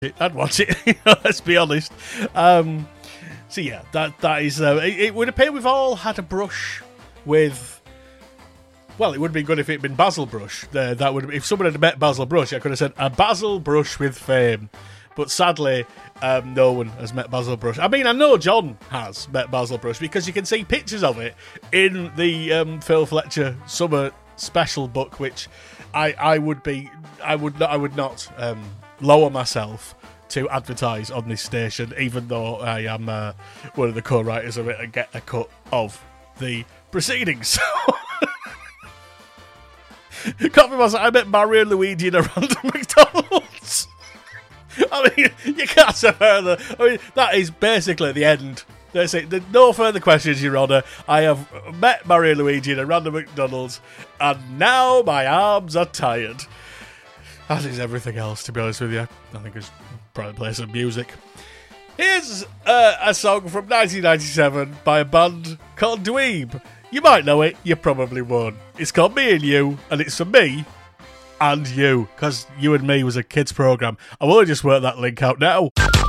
I'd watch it. Let's be honest. So yeah, that is. It would appear we've all had a brush with. Well, it would be good if it had been Basil Brush. That would, if someone had met Basil Brush, I could have said a Basil Brush with fame. But sadly, no one has met Basil Brush. I mean, I know John has met Basil Brush because you can see pictures of it in the Phil Fletcher Summer Special book, which I would not lower myself to advertise on this station, even though I am one of the co-writers of it and get a cut of the proceedings. Can't be myself. I met Mario and Luigi in a random McDonald's. I mean, you can't say further. I mean, that is basically the end. That's it. There's no further questions, Your Honour. I have met Mario and Luigi in a random McDonald's, and now my arms are tired. That is everything else, to be honest with you. I think it's probably play some music. Here's a song from 1997 by a band called Dweeb. You might know it, you probably won't. It's called Me and You, and it's for me and you, because You and Me was a kids' programme. I will just work that link out now.